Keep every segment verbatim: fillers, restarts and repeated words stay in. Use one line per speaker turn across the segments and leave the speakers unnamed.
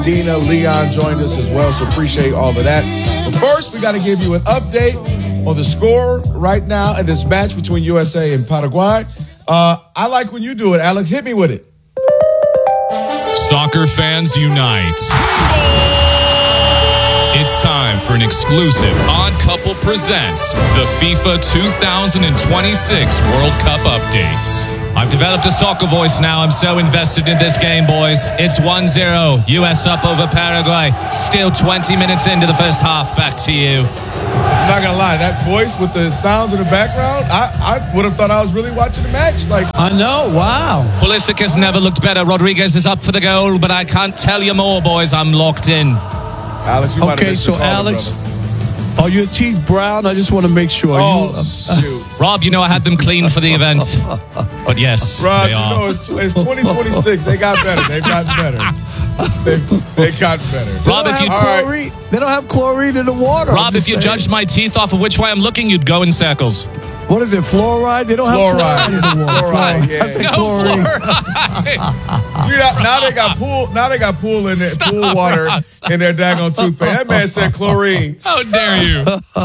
Dina, Leon joined us as well, so appreciate all of that. But first, we got to give you an update on the score right now in this match between U S A and Paraguay. Uh, I like when you do it, Alex. Hit me with it.
Soccer fans unite. It's time for an exclusive Odd Couple Presents the FIFA two thousand twenty-six World Cup updates. I've developed a soccer voice now. I'm so invested in this game, boys. It's one zero. U S up over Paraguay. Still twenty minutes into the first half. Back to you.
I'm not going to lie. That voice with the sounds in the background, I, I would have thought I was really watching the match. Like
I know. Wow.
Pulisic has never looked better. Rodriguez is up for the goal, but I can't tell you more, boys. I'm locked in.
Alex, you might have
Okay,
missed
so
your father,
Alex,
brother.
are your teeth brown? I just want to make sure.
Oh,
you, uh,
shoot.
Rob, you know I had them cleaned for the event. But yes,
Rob,
they
you
are.
know, it's, it's twenty twenty-six. They got better. They've gotten better. They've, they got better.
They
Rob,
don't
if you
have
All
chlorine, they don't have chlorine in the water.
Rob,
I'm
if
just
you
saying.
judged my teeth off of which way I'm looking, you'd go in circles.
What is it? Fluoride? They don't have
Fluoride.
fluoride in the water.
Fluoride, yeah.
I think
No
chlorine.
fluoride.
You know, now they got pool. Now they got pool in their
Stop,
pool water
Ross.
in their daggone toothpaste. That man said chlorine.
How dare you?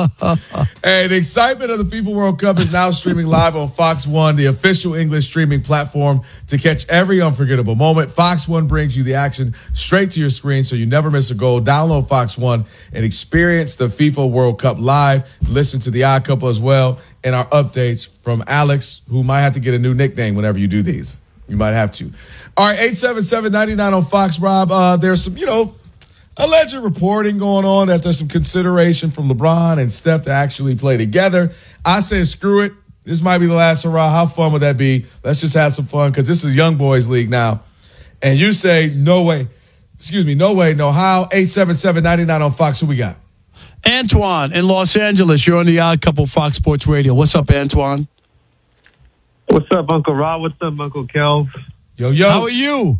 Hey, the excitement of the FIFA World Cup is now streaming live on Fox One, the official English streaming platform to catch every unforgettable moment. Fox One brings you the action straight to your screen so you never miss a goal. Download Fox One and experience the FIFA World Cup live. Listen to the Odd Couple as well and our updates from Alex, who might have to get a new nickname whenever you do these. You might have to. All right, eight seven seven, nine nine on Fox, Rob. Uh, there's some, you know, alleged reporting going on that there's some consideration from LeBron and Steph to actually play together. I say screw it. This might be the last hurrah. How fun would that be? Let's just have some fun because this is Young Boys League now. And you say no way. Excuse me, no way, no how. eight seven seven, nine nine on Fox. Who we got?
Antoine in Los Angeles. You're on the Odd Couple Fox Sports Radio. What's up, Antoine?
What's up, Uncle Rob? What's up, Uncle Kelv?
Yo, yo.
How are you?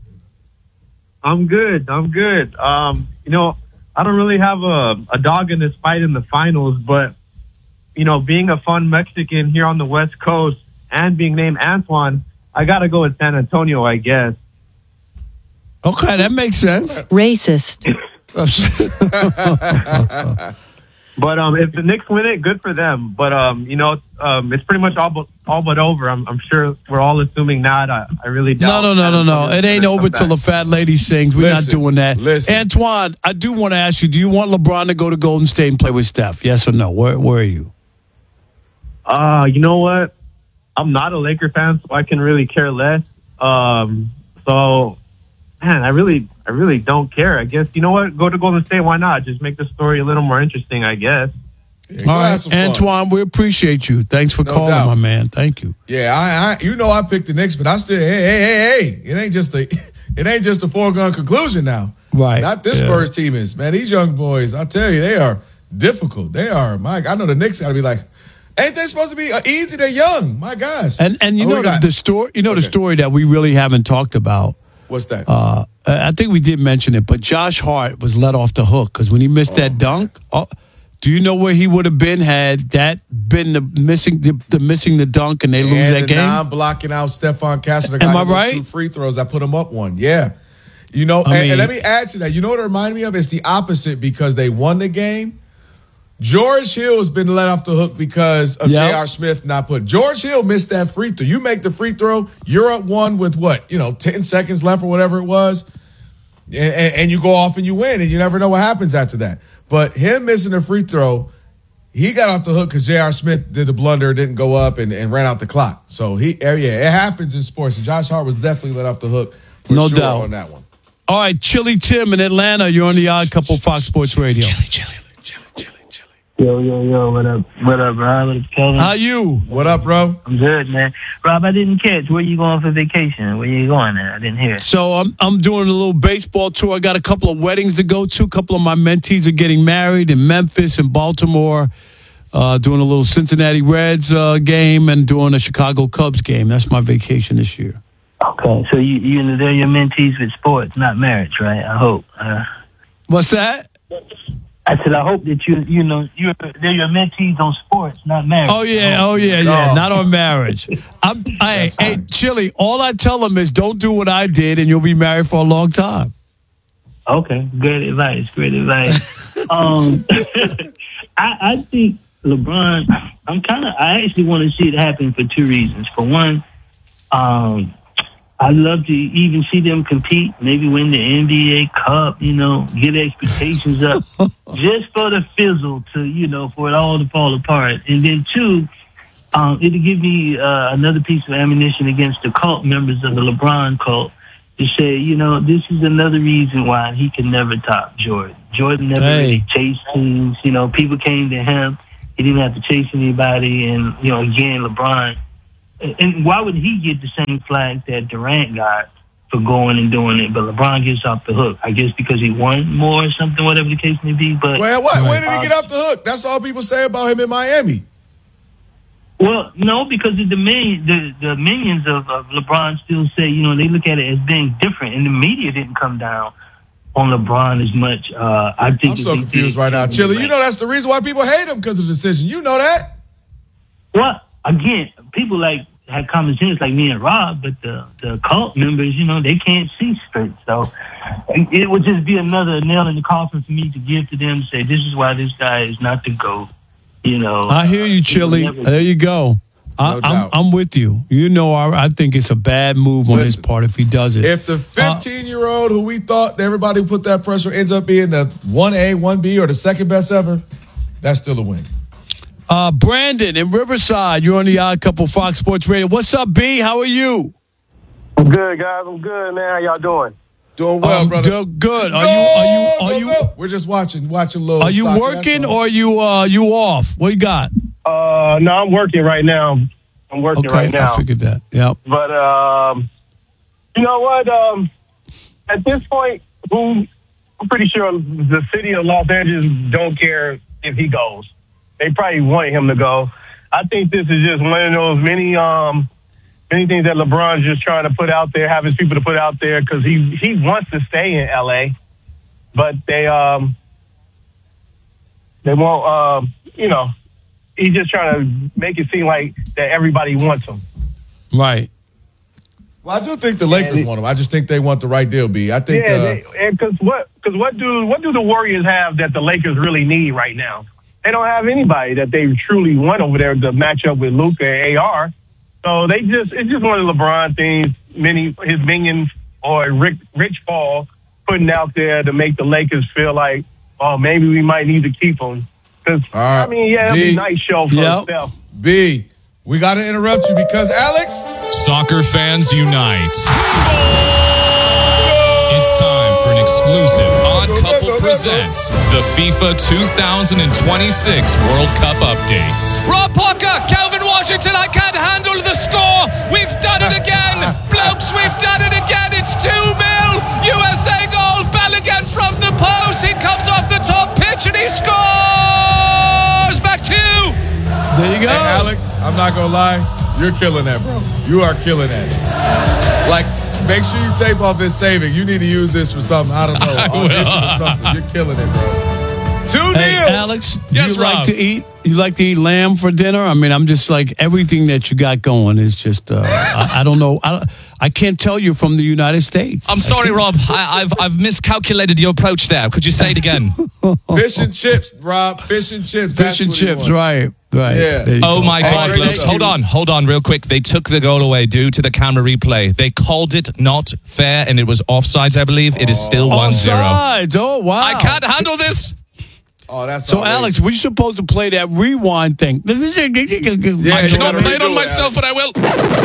I'm good. I'm good. Um, you know, I don't really have a, a dog in this fight in the finals, but, you know, being a fun Mexican here on the West Coast and being named Antoine, I got to go with San Antonio, I guess.
Okay, that makes sense.
Racist.
But um, if the Knicks win it, good for them. But, um, you know, um, it's pretty much all but, all but over. I'm, I'm sure we're all assuming not. I, I really doubt.
No, no, no, no, no. It ain't over till the fat lady sings. We're
Listen,
not doing that.
listen.
Antoine, I do want to ask you, do you want LeBron to go to Golden State and play with Steph? Yes or no? Where, where are you?
Uh, you know what? I'm not a Laker fan, so I can really care less. Um, so, man, I really, I really don't care. I guess, you know what? Go to Golden State. Why not? Just make the story a little more interesting, I guess.
Yeah,
All
go have
right,
some fun.
Antoine, we appreciate you. Thanks for
No
calling,
doubt.
my man. Thank you.
Yeah, I, I, you know, I picked the Knicks, but I still, hey, hey, hey, hey, it ain't just a, it ain't just a foregone conclusion now.
Right.
Not this
Yeah.
Spurs team is, man. These young boys, I tell you, they are difficult. They are, Mike. I know the Knicks got to be like, ain't they supposed to be uh, easy? They're young. My gosh.
And and you
What we
know the,
got?
the story. You know the
Okay.
story that we really haven't talked about.
What's that?
Uh, I think we did mention it, but Josh Hart was let off the hook because when he missed that dunk, oh, do you know where he would have been had that been the missing the, the missing the dunk and they lose
and
that
the
game?
non-blocking out Stephon Castle. The
Am
guy
I
who missed
right?
Two free throws. I put him up one. Yeah. You know,
I
and, and
mean-
let me add to that. You know what it reminded me of? It's the opposite because they won the game. George Hill has been let off the hook because of
Yep.
J R. Smith not put. George Hill missed that free throw. You make the free throw, you're up one with what, you know, ten seconds left or whatever it was, and, and, and you go off and you win, and you never know what happens after that. But him missing the free throw, he got off the hook because J R. Smith did the blunder, didn't go up, and, and ran out the clock. So, he, yeah, it happens in sports. And Josh Hart was definitely let off the hook for
No
sure
doubt.
on that one.
All right, Chili Tim in Atlanta. You're on the Odd Couple Fox Sports Radio.
Chili, chili, chili, chili, chili.
Yo, yo, yo, what up? What up, Rob? What up, Kelvin?
How you?
What up, bro?
I'm good, man. Rob, I didn't catch. Where you going for vacation? Where you going at? I didn't hear.
So I'm I'm doing a little baseball tour. I got a couple of weddings to go to. A couple of my mentees are getting married in Memphis and Baltimore. Uh, doing a little Cincinnati Reds uh, game and doing a Chicago Cubs game. That's my vacation this year.
Okay, so you you know they're your mentees with sports, not marriage, right? I hope. Uh,
What's that?
I said I hope that you you know you're they're your mentees on sports, not marriage.
Oh yeah, oh yeah, yeah.
Oh.
Not on marriage. I'm. Hey, hey, Chili. All I tell them is don't do what I did, and you'll be married for a long time.
Okay, great advice. Great advice. um, I, I think LeBron. I'm kind of. I actually want to see it happen for two reasons. For one, um, I'd love to even see them compete. Maybe win the N B A Cup. You know, get expectations up, just for the fizzle to you know for it all to fall apart. And then two, um, it'll give me uh, another piece of ammunition against the cult members of the LeBron cult. To say, you know, this is another reason why he can never top Jordan. Jordan never
Hey.
really chased teams. You know, people came to him. He didn't have to chase anybody. And, you know, again, LeBron. And why would he get the same flag that Durant got for going and doing it? But LeBron gets off the hook. I guess because he won more or something, whatever the case may be. But
Well, what? When did he
uh,
get off the hook? That's all people say about him in Miami.
Well, no, because the minions, the, the minions of, of LeBron still say, you know, they look at it as being different, and the media didn't come down on LeBron as much. Uh, I think
I'm so confused right now. Chili, you know that's the reason why people hate him, because of the decision. You know that?
Well, again, people like have common sense like me and Rob, but the, the cult members, you know, they can't see straight. So it would just be another nail in the coffin for me to give to them and say, this is why this guy is not the GOAT. You know,
I hear you,
uh,
Chili.
never-
There you go. I,
No
I'm,
doubt.
I'm with you. You know, I, I think it's a bad move on his
Listen,
part if he does it.
If the fifteen-year-old who we thought everybody put that pressure ends up being the one A, one B, or the second best ever, that's still a win.
Uh, Brandon in Riverside, you're on the Odd Couple Fox Sports Radio. What's up, B? How are you?
I'm good, guys. I'm good, man. How y'all doing?
Doing well,
Um,
brother.
do- good. Are
Go,
you? Are you? Are
go,
you?
go. We're just watching, watching little.
Are you
soccer,
working
that's all.
or are you? Uh, you off? What you got?
Uh, no, I'm working right now. I'm working
Okay,
right now.
I figured that. Yep.
But um, you know what? Um, at this point, who I'm pretty sure the city of Los Angeles don't care if he goes. They probably want him to go. I think this is just one of those many um many things that LeBron's just trying to put out there, have his people to put out there because he he wants to stay in L A, but they um they won't um you know. He's just trying to make it seem like that everybody wants him.
Right.
Well, I do think the Lakers
Yeah,
want him. I just think they want the right deal, B. I think.
Yeah,
uh,
because what? Because what do what do the Warriors have that the Lakers really need right now? They don't have anybody that they truly want over there to match up with Luka and A R. So they just it's just one of LeBron things. Many his minions or Rick Rich Paul putting out there to make the Lakers feel like, oh, maybe we might need to keep him. Because
All right.
I mean, yeah, it'll be
B.
a nice show for
Yep.
himself.
B, we got to interrupt you because Alex.
Soccer fans unite. It's time for an exclusive Odd Couple presents the FIFA two thousand twenty-six World Cup updates. Rob Parker, Calvin Washington, I can't handle the score. We've done it again. Blokes, we've done it again. It's two nil. U S A goal. Balogun from the post. He comes off the top pitch and he scores. Back two.
There you go.
Hey, Alex, I'm not going to lie. You're killing that, bro. You are killing that. Like, make sure you tape off this saving. You need to use this for something. I don't know. Audition or something. You're killing it, bro. two nil.
Hey, Alex, do
Yes,
you like
Rob.
to eat? You like to eat lamb for dinner? I mean, I'm just like everything that you got going is just. Uh, I, I don't know. I, I can't tell you from the United States.
I'm sorry, Rob. I, I've I've miscalculated your approach there. Could you say it again?
Fish and chips, Rob. Fish and chips.
Fish
That's
and
what he
chips,
wants.
right? Right.
Yeah.
There you
Oh
go.
my
Hey,
God,
great
blokes.
show.
Hold on, hold on real quick. They took the goal away due to the camera replay. They called it not fair and it was offsides, I believe. It is still one zero.
Offsides. Oh wow!
I can't handle this.
Oh, that's
So,
outrageous.
Alex, we're supposed to play that rewind thing.
Yeah,
I
you
cannot
gotta
play it
redo
on
it,
myself, but I will.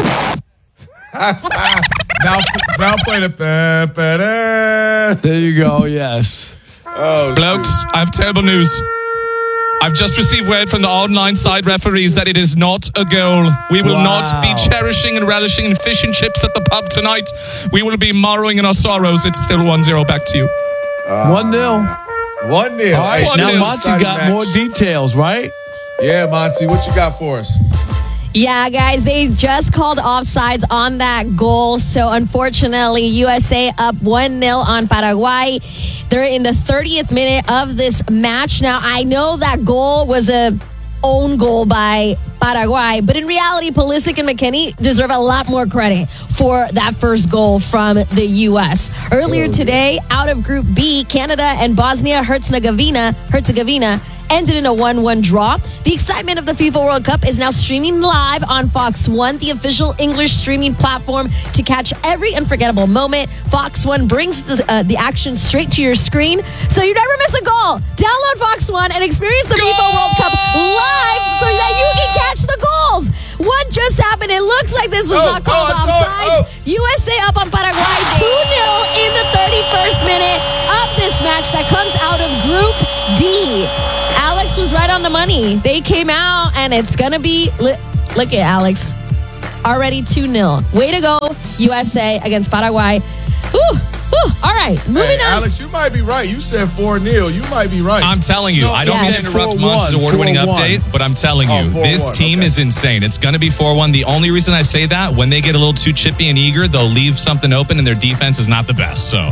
now, now play the. ba, ba, da.
There you go. Yes.
Oh,
Blokes, I have terrible news. I've just received word from the online side referees that it is not a goal. We will
Wow.
not be cherishing and relishing in fish and chips at the pub tonight. We will be morrowing in our sorrows. It's still one zero. Back to you.
One nil.
One nil.
All right.
one
Now
nil.
Monty got more details, right?
Yeah, Monty, what you got for us?
Yeah, guys, they just called offsides on that goal. So, unfortunately, U S A up one nil on Paraguay. They're in the thirtieth minute of this match. Now, I know that goal was a own goal by Paraguay. But in reality, Pulisic and McKennie deserve a lot more credit for that first goal from the U S. Earlier today, out of Group B, Canada and Bosnia-Herzegovina Herzegovina ended in a one one draw. The excitement of the FIFA World Cup is now streaming live on Fox One, the official English streaming platform to catch every unforgettable moment. Fox One brings the, uh, the action straight to your screen, so you never miss a goal. Download Fox One and experience the goal! FIFA World Cup live so that you can catch the goals. What just happened? It looks like this was
Oh,
not called
oh,
offside.
oh.
U S A up on Paraguay two nil in the thirty-first minute of this match that comes out of Group D. Alex was right on the money. They came out, and it's going to be... Li- look at Alex. Already two nil. Way to go, U S A against Paraguay. Whew, whew. All right, moving
Hey,
on.
Alex, you might be right. You said four nil. You might be right.
I'm telling you, I don't
Yes.
mean to interrupt
four one,
Monst's award-winning
four one.
update, but I'm telling
Oh,
you,
four
this
one,
team
okay.
is insane. It's going to be four one. The only reason I say that, when they get a little too chippy and eager, they'll leave something open, and their defense is not the best. So,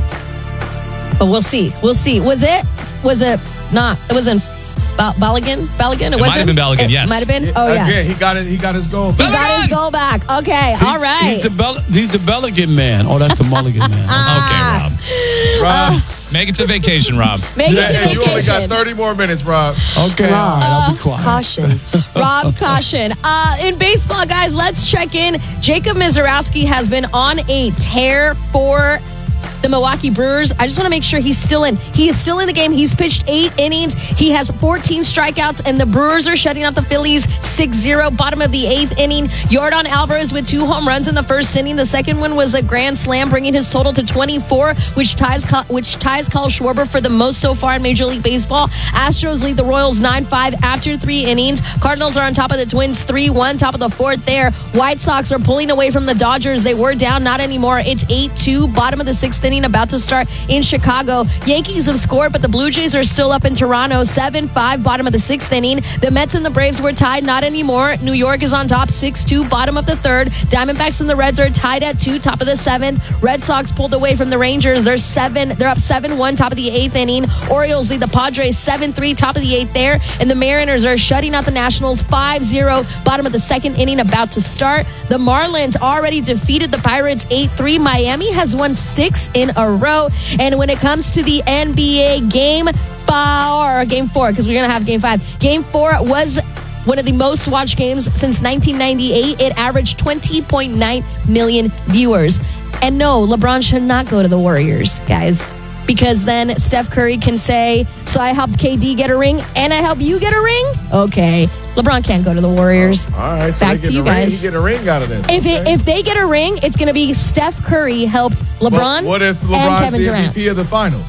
But we'll see. We'll see. Was it? Was it not? It wasn't Bal- Balogun? Balogun? It,
It
wasn't?
might have been Balogun,
It
yes.
might have been? Oh,
Again,
yes.
he got it. He got his goal.
He got
Balogun!
his goal back. Okay, all right.
He's the, Bel- he's the Belligan man. Oh, that's the Mulligan man.
Ah.
okay, Rob.
Rob,
Make it to vacation, Rob.
Make
yeah,
it to
you only got
vacation.
thirty more minutes, Rob.
Okay, all right, I'll be quiet.
Caution. Rob, caution. Uh, in baseball, guys, let's check in. Jacob Mizorowski has been on a tear for the Milwaukee Brewers. I just want to make sure he's still in. He is still in the game. He's pitched eight innings. He has fourteen strikeouts, and the Brewers are shutting out the Phillies six zero. Bottom of the eighth inning, Yordan Alvarez with two home runs in the first inning. The second one was a grand slam, bringing his total to twenty-four, which ties which ties Kyle Schwarber for the most so far in Major League Baseball. Astros lead the Royals nine five after three innings. Cardinals are on top of the Twins three one, top of the fourth there. White Sox are pulling away from the Dodgers. They were down, not anymore. It's eight two, bottom of the sixth inning, about to start in Chicago. Yankees have scored, but the Blue Jays are still up in Toronto, seven five, bottom of the sixth inning. The Mets and the Braves were tied, not anymore. New York is on top, six two, bottom of the third. Diamondbacks and the Reds are tied at two, top of the seventh. Red Sox pulled away from the Rangers. They're seven, they're up seven one, top of the eighth inning. Orioles lead the Padres seven three, top of the eighth there. And the Mariners are shutting out the Nationals five zero, bottom of the second inning, about to start. The Marlins already defeated the Pirates eight three. Miami has won six in a row. And when it comes to the N B A game four, or game four, because we're going to have game five. Game four was one of the most watched games since nineteen ninety-eight. It averaged twenty point nine million viewers. And no, LeBron should not go to the Warriors, guys, because then Steph Curry can say, so I helped K D get a ring and I helped you get a ring? Okay. LeBron can't go to the Warriors.
All right, so
Back
they get
to you
a ring,
guys.
He get a ring out of this.
If it,
okay?
if they get a ring, it's going to be Steph Curry helped LeBron
Well, what if
and
LeBron's
Kevin
the
Durant.
M V P of the finals?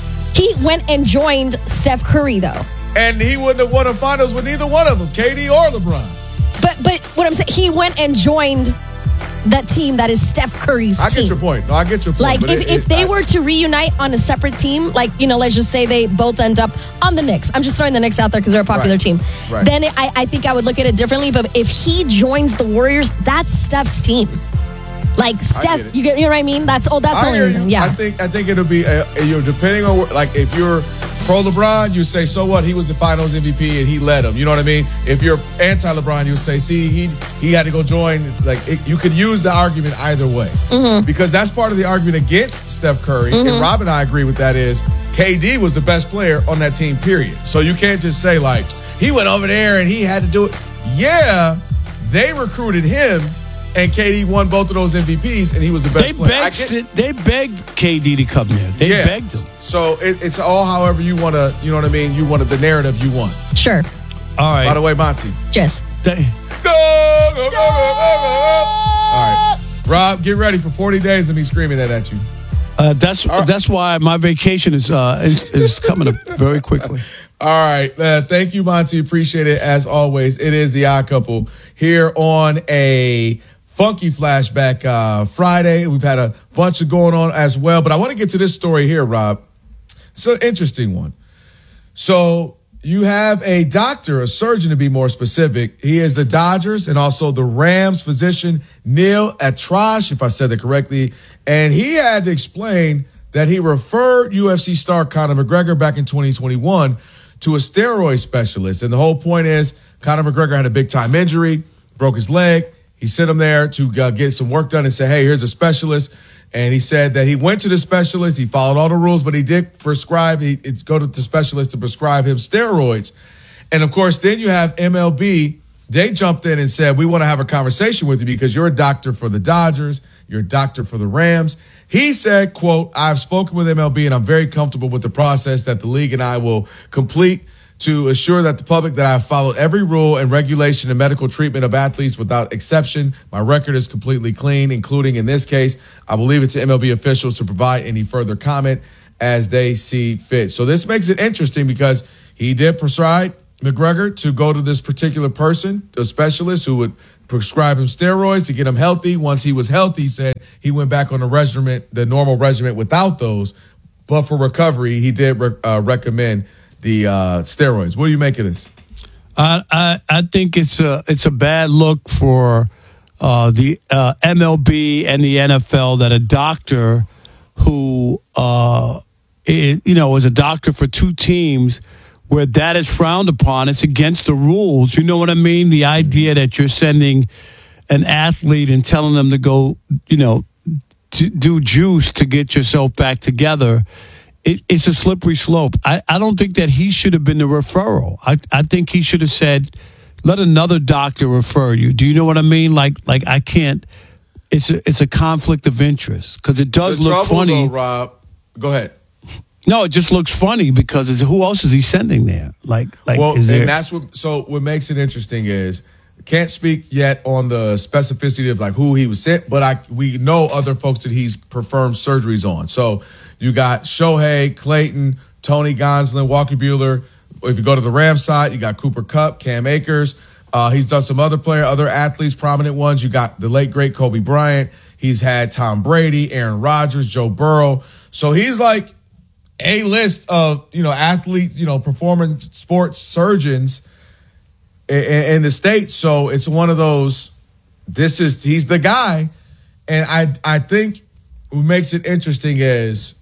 He went and joined Steph Curry, though.
And he wouldn't have won a finals with either one of them, K D or LeBron.
But but what I'm saying, he went and joined that team that is Steph Curry's
I
team.
get your point. No, I get your point.
Like,
but
if,
it-
if
it-
they
I-
were to reunite on a separate team, like, you know, let's just say they both end up on the Knicks. I'm just throwing the Knicks out there because they're a popular
Right.
team.
Right.
Then it, I, I think I would look at it differently. But if he joins the Warriors, that's Steph's team. Like, Steph,
get it.
you get you know what I mean? That's oh, that's the
I
only
hear
reason.
you.
Yeah.
I think I think it'll be uh, you know, depending on where- like if you're pro LeBron, you say so what, he was the Finals M V P and he led them. You know what I mean? If you're anti LeBron, you say see he he had to go join. Like it, you could use the argument either way
Mm-hmm.
because that's part of the argument against Steph Curry. And Rob and I agree with that is K D was the best player on that team. Period. So you can't just say like he went over there and he had to do it. Yeah, they recruited him. And K D won both of those M V Ps, and he was the best
They
player. I
begged,
get-
they begged K D to come there. They
yeah.
begged him.
So it, it's all however you want to, you know what I mean? You wanted the narrative you want.
Sure.
All right.
By the way, Monty.
Just.
They-
Go, go, go, go, go, go. All right. Rob, get ready for forty days of me screaming that at you.
uh, that's that's why my vacation is uh, is, is coming up very quickly.
All right. Uh, thank you, Monty. Appreciate it as always. It is the Odd Couple here on a funky flashback uh, Friday. We've had a bunch of going on as well, but I want to get to this story here, Rob. It's an interesting one. So you have a doctor, a surgeon to be more specific. He is the Dodgers and also the Rams physician, Neil Atrash, if I said that correctly. And he had to explain that he referred U F C star Conor McGregor back in twenty twenty-one to a steroid specialist. And the whole point is Conor McGregor had a big-time injury, broke his leg. He sent him there to uh, get some work done and said, hey, here's a specialist. And he said that he went to the specialist. He followed all the rules, but he did prescribe, he it's go to the specialist to prescribe him steroids. And, of course, then you have M L B. They jumped in and said, we want to have a conversation with you because you're a doctor for the Dodgers. You're a doctor for the Rams. He said, quote, I've spoken with M L B and I'm very comfortable with the process that the league and I will complete to assure that the public that I've followed every rule and regulation and medical treatment of athletes without exception. My record is completely clean, including in this case. I will leave it to M L B officials to provide any further comment as they see fit. So this makes it interesting because he did prescribe McGregor to go to this particular person, a specialist who would prescribe him steroids to get him healthy. Once he was healthy, he said he went back on the regimen, the normal regimen without those. But for recovery, he did re- uh, recommend the uh, steroids. What do you make of this?
I, I I think it's a it's a bad look for uh, the uh, M L B and the N F L that a doctor who uh, is, you know is a doctor for two teams where that is frowned upon. It's against the rules. You know what I mean? The idea that you're sending an athlete and telling them to go, you know, to do juice to get yourself back together. It, it's a slippery slope. I, I don't think that he should have been the referral. I, I think he should have said, let another doctor refer you. Do you know what I mean? Like, like I can't. It's a, it's a conflict of interest because it does
the
look
trouble,
funny.
Though, Rob, go ahead.
No, it just looks funny because it's, who else is he sending there? Like, like
well,
is there,
and that's what. So what makes it interesting is can't speak yet on the specificity of like who he was sent, but I we know other folks that he's performed surgeries on. So you got Shohei, Clayton, Tony Gonsolin, Walker Buehler. If you go to the Rams side, you got Cooper Kupp, Cam Akers. Uh, he's done some other player, other athletes, prominent ones. You got the late great Kobe Bryant. He's had Tom Brady, Aaron Rodgers, Joe Burrow. So he's like a list of you know athletes, you know performance sports surgeons in, in the States. So it's one of those. This is he's the guy, and I I think what makes it interesting is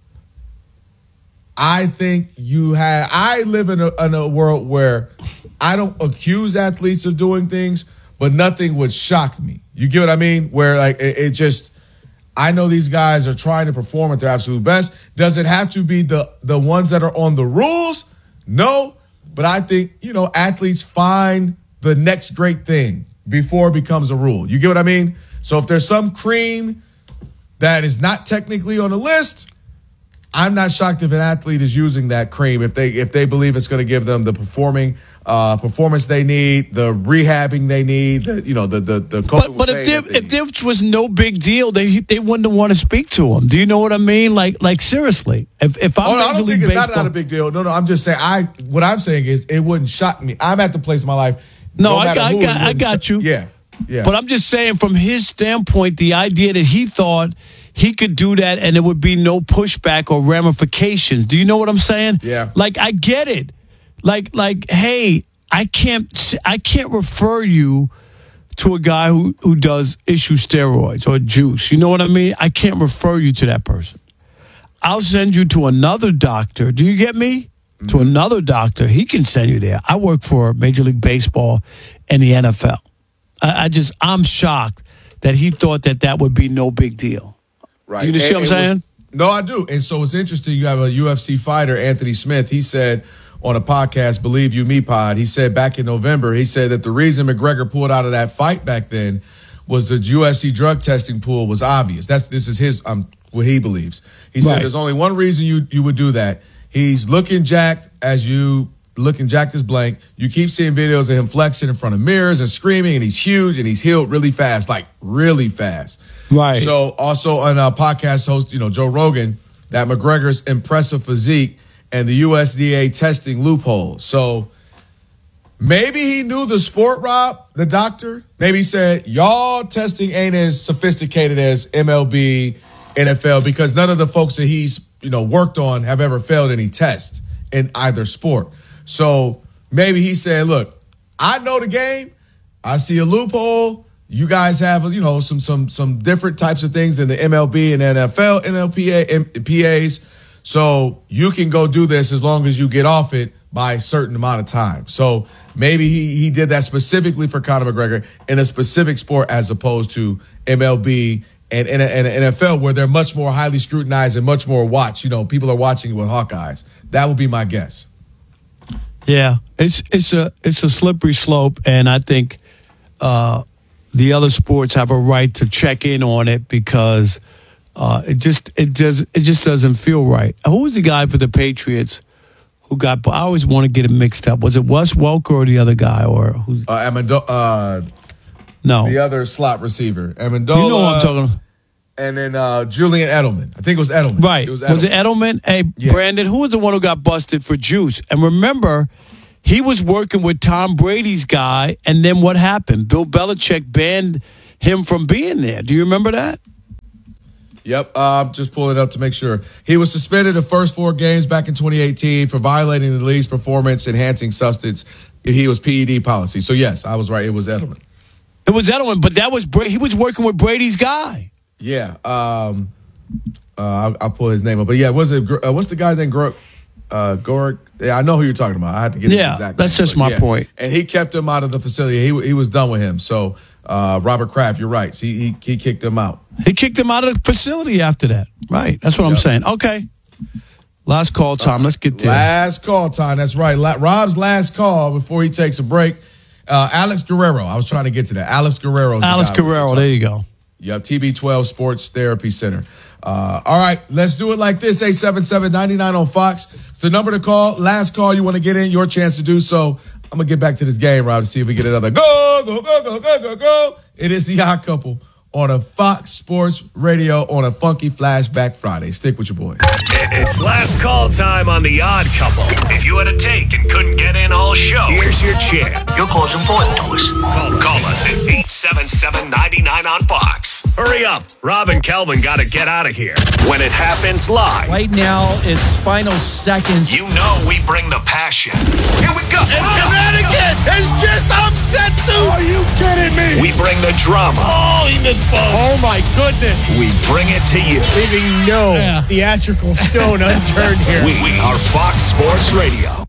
I think you have. I live in a, in a world where I don't accuse athletes of doing things, but nothing would shock me. You get what I mean? Where like it, it just. I know these guys are trying to perform at their absolute best. Does it have to be the the ones that are on the rules? No. But I think, you know, athletes find the next great thing before it becomes a rule. You get what I mean? So if there's some cream that is not technically on the list, I'm not shocked if an athlete is using that cream if they if they believe it's going to give them the performing uh, performance they need, the rehabbing they need, the, you know, the the the.
But, but if there if there was no big deal, they they wouldn't want to speak to him. Do you know what I mean? Like like seriously, if if I'm
oh, no, I don't think it's
baseball,
not, not a big deal. No, no, I'm just saying. I what I'm saying is it wouldn't shock me. I'm at the place in my life.
No,
no
I got
who,
I got, I got you.
Yeah, yeah.
But I'm just saying, from his standpoint, the idea that he thought he could do that and there would be no pushback or ramifications. Do you know what I'm saying?
Yeah.
Like, I get it. Like, like, hey, I can't, I can't refer you to a guy who, who does issue steroids or juice. You know what I mean? I can't refer you to that person. I'll send you to another doctor. Do you get me? Mm-hmm. To another doctor. He can send you there. I work for Major League Baseball and the N F L. I, I just, I'm shocked that he thought that that would be no big deal.
Right.
Do you see what I'm saying?
Was, no, I do. And so it's interesting. You have a U F C fighter, Anthony Smith. He said on a podcast, Believe You Me Pod, he said back in November, he said that the reason McGregor pulled out of that fight back then was the U F C drug testing pool was obvious. That's this is his um what he believes. He said
right.
There's only one reason you you would do that. He's looking jacked as you looking jacked as blank. You keep seeing videos of him flexing in front of mirrors and screaming, and he's huge and he's healed really fast, like really fast.
Right.
So also on a podcast host, you know, Joe Rogan, that McGregor's impressive physique and the U S D A testing loophole. So maybe he knew the sport, Rob, the doctor. Maybe he said, y'all testing ain't as sophisticated as M L B, N F L, because none of the folks that he's, you know, worked on have ever failed any test in either sport. So maybe he said, look, I know the game. I see a loophole. You guys have, you know, some some some different types of things in the M L B and N F L, N L P A, P As. So you can go do this as long as you get off it, by a certain amount of time. So maybe he, he did that specifically for Conor McGregor in a specific sport as opposed to M L B and, and, and N F L where they're much more highly scrutinized and much more watched. You know, people are watching it with hawk eyes. That would be my guess.
Yeah, it's it's a it's a slippery slope, and I think uh, the other sports have a right to check in on it because uh, it just it does it just doesn't feel right. Who was the guy for the Patriots who got? I always want to get it mixed up. Was it Wes Welker or the other guy, or who's?
Uh, Amendola, uh,
no,
the other slot receiver, Amendola.
You know what I'm talking about.
And then uh, Julian Edelman. I think it was Edelman.
Right.
It was Edelman.
Was it Edelman? Hey,
yeah.
Brandon, who was the one who got busted for juice? And remember, he was working with Tom Brady's guy, and then what happened? Bill Belichick banned him from being there. Do you remember that?
Yep. Uh, I'm just pulling it up to make sure. He was suspended the first four games back in twenty eighteen for violating the league's performance-enhancing substance. He was P E D policy. So, yes, I was right. It was Edelman.
It was Edelman, but that was Bra- he was working with Brady's guy.
Yeah, um, uh, I'll, I'll pull his name up. But yeah, was it uh, what's the guy's name? Gork, uh, Gork. Yeah, I know who you're talking about. I had to get
yeah,
his exact
that's
name,
just my
yeah.
point.
And he kept him out of the facility. He he was done with him. So uh, Robert Kraft, you're right. He, he he kicked him out.
He kicked him out of the facility after that. Right. That's what yep. I'm saying. Okay. Last call time. Let's get there.
Last call time. That's right. La- Rob's last call before he takes a break. Uh, Alex Guerrero. I was trying to get to that. Alex Guerrero.
Alex Guerrero. There you go.
Yep, T B twelve Sports Therapy Center. Uh, all right, let's do it like this. eight seven seven, nine nine on Fox. It's the number to call. Last call, you want to get in, your chance to do so. I'm going to get back to this game, Rob, to see if we get another go, go, go, go, go, go, go. It is The Odd Couple on a Fox Sports Radio on a funky Flashback Friday. Stick with your boys.
It's last call time on The Odd Couple. If you had a take and couldn't get in all show, here's your chance. Your call's important to us. Call, call us at eight seven seven, nine nine on Fox. Hurry up. Rob and Kelvin got to get out of here. When it happens live.
Right now, it's final seconds.
You know we bring the passion. Here we go.
And oh, Connecticut is just upset, dude.
Are you kidding me? We bring the drama.
Oh, he missed both. Oh, my goodness.
We bring it to you.
Leaving no yeah. theatrical stone unturned here.
We, we are Fox Sports Radio.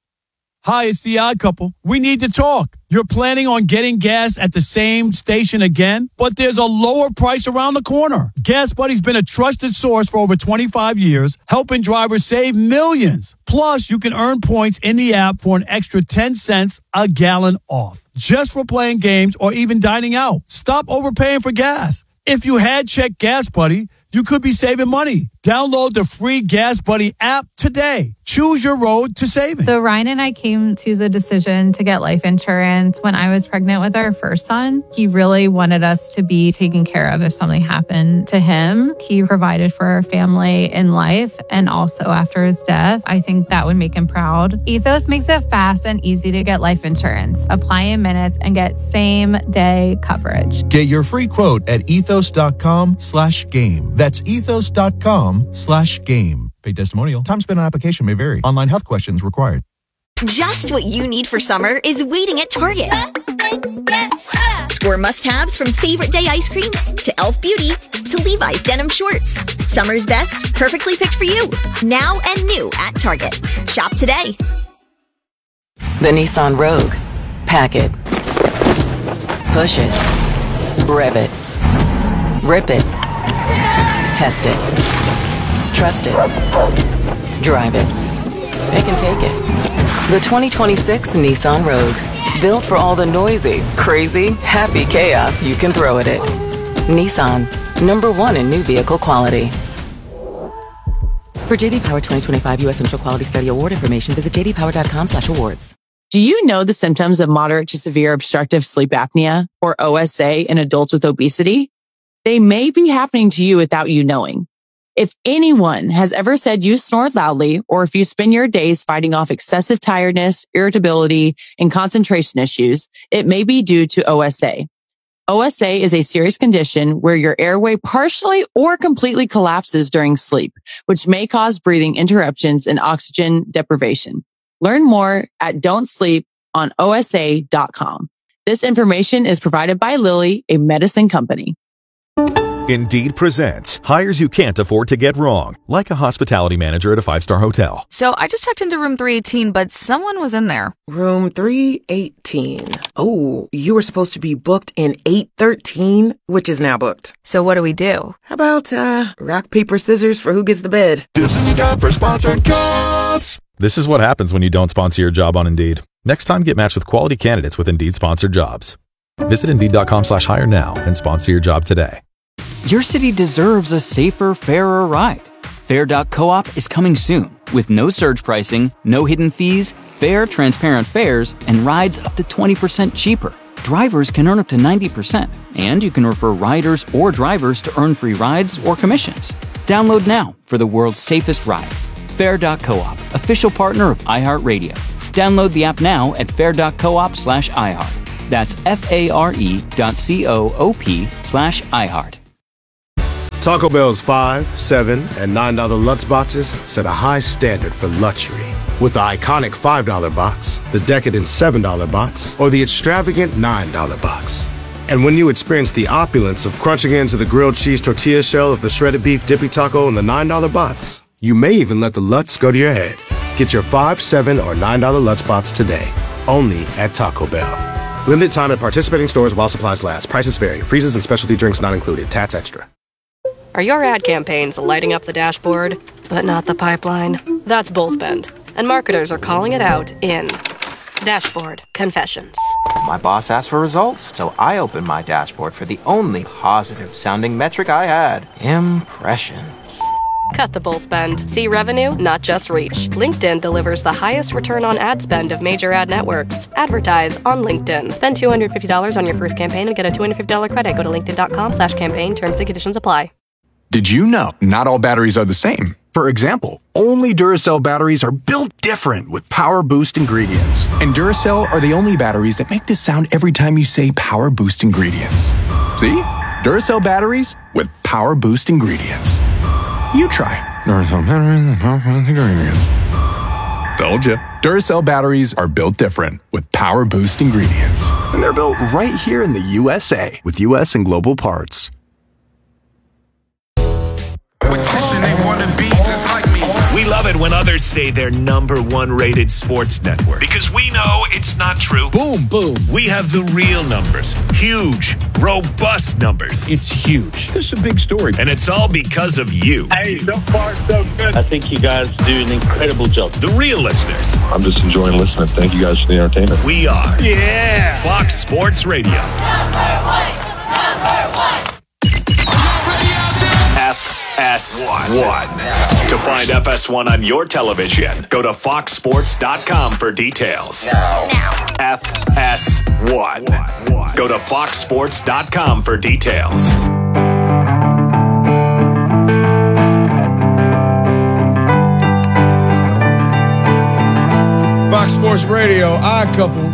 Hi, it's The Odd Couple. We need to talk. You're planning on getting gas at the same station again, but there's a lower price around the corner. Gas Buddy's been a trusted source for over twenty-five years, helping drivers save millions. Plus, you can earn points in the app for an extra ten cents a gallon off, just for playing games or even dining out. Stop overpaying for gas. If you had checked Gas Buddy, you could be saving money. Download the free Gas Buddy app today. Choose your road to saving.
So Ryan and I came to the decision to get life insurance when I was pregnant with our first son. He really wanted us to be taken care of if something happened to him. He provided for our family in life and also after his death. I think that would make him proud. Ethos makes it fast and easy to get life insurance. Apply in minutes and get same day coverage.
Get your free quote at ethos.com slash game. That's ethos.com slash game. Paid testimonial. Time spent on application may vary. Online health questions required.
Just what you need for summer is waiting at Target. Score must-haves from favorite day ice cream to Elf Beauty to Levi's denim shorts. Summer's best, perfectly picked for you. Now and new at Target. Shop today.
The Nissan Rogue. Pack it. Push it. Rev it. Rip it. Test it. Trust it. Drive it. They can take it. The twenty twenty-six Nissan Rogue. Built for all the noisy, crazy, happy chaos you can throw at it. Nissan. Number one in new vehicle quality. For J D Power twenty twenty-five U S Central Quality Study Award information, visit j d power dot com slash awards.
Do you know the symptoms of moderate to severe obstructive sleep apnea, or O S A, in adults with obesity? They may be happening to you without you knowing. If anyone has ever said you snore loudly, or if you spend your days fighting off excessive tiredness, irritability, and concentration issues, it may be due to O S A. O S A is a serious condition where your airway partially or completely collapses during sleep, which may cause breathing interruptions and oxygen deprivation. Learn more at don't sleep on O S A dot com. This information is provided by Lilly, a medicine company.
Indeed presents hires you can't afford to get wrong, like a hospitality manager at a five-star hotel.
So I just checked into room three eighteen, but someone was in there.
Room three eighteen. Oh, you were supposed to be booked in eight thirteen, which is now booked.
So what do we do?
How about, uh, rock, paper, scissors for who gets the bed?
This is time for sponsored jobs. This is what happens when you don't sponsor your job on Indeed. Next time, get matched with quality candidates with Indeed sponsored jobs. Visit Indeed.com slash hire now and sponsor your job today.
Your city deserves a safer, fairer ride. Fair dot coop is coming soon with no surge pricing, no hidden fees, fair, transparent fares, and rides up to twenty percent cheaper. Drivers can earn up to ninety percent, and you can refer riders or drivers to earn free rides or commissions. Download now for the world's safest ride. Fair dot coop, official partner of iHeartRadio. Download the app now at fair dot coop slash iHeart. That's F-A-R-E dot C-O-O-P slash iHeart.
Taco Bell's five, seven, and nine dollar Lutz boxes set a high standard for luxury. With the iconic five dollar box, the decadent seven dollar box, or the extravagant nine dollar box. And when you experience the opulence of crunching into the grilled cheese tortilla shell of the shredded beef dippy taco in the nine dollar box, you may even let the Lutz go to your head. Get your five, seven, or nine dollar Lutz box today, only at Taco Bell. Limited time at participating stores while supplies last. Prices vary. Freezes and specialty drinks not included. Tats extra.
Are your ad campaigns lighting up the dashboard, but not the pipeline? That's Bullspend, and marketers are calling it out in Dashboard Confessions.
My boss asked for results, so I opened my dashboard for the only positive-sounding metric I had, impressions.
Cut the bull spend. See revenue, not just reach. LinkedIn delivers the highest return on ad spend of major ad networks. Advertise on LinkedIn. Spend two hundred fifty dollars on your first campaign and get a two hundred fifty dollars credit. Go to linkedin.com slash campaign. Terms and conditions apply.
Did you know not all batteries are the same? For example, only Duracell batteries are built different with Power Boost ingredients. And Duracell are the only batteries that make this sound every time you say Power Boost ingredients. See? Duracell batteries with Power Boost ingredients. You try. Duracell batteries with Power Boost ingredients. Told you. Duracell batteries are built different with Power Boost ingredients. And they're built right here in the U S A with U S and global parts.
We love it when others say they're number one rated sports network because we know it's not true.
Boom, boom.
We have the real numbers. Huge, robust numbers.
It's huge. This is a big story.
And it's all because of you.
Hey, so far, so good. I think you guys do an incredible job.
The real listeners.
I'm just enjoying listening. Thank you guys for the entertainment.
We are.
Yeah.
Fox Sports Radio.
Number one. Number one.
F S one. To find F S one on your television, go to fox sports dot com for details.
Now.
F S one. Go to fox sports dot com for details.
Fox Sports Radio, Odd Couple,